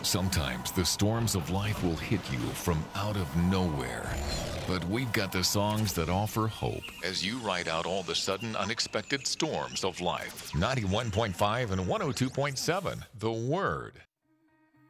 Sometimes the storms of life will hit you from out of nowhere. But we've got the songs that offer hope as you ride out all the sudden unexpected storms of life. 91.5 and 102.7, The Word.